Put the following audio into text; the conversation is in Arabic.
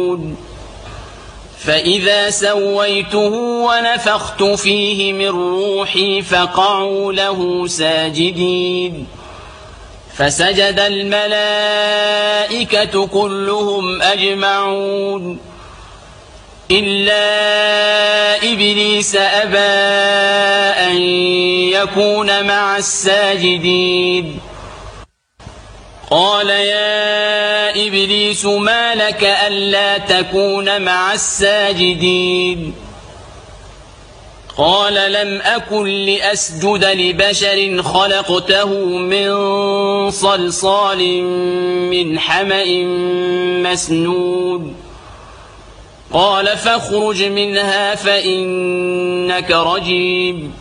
يعملون فإذا سويته ونفخت فيه من روحي فقعوا له ساجدين فسجد الملائكة كلهم أجمعون إلا إبليس أبى أن يكون مع الساجدين قال يا إبليس ما لك ألا تكون مع الساجدين قال لم أكن لأسجد لبشر خلقته من صلصال من حمأ مسنون قال فاخرج منها فإنك رجيم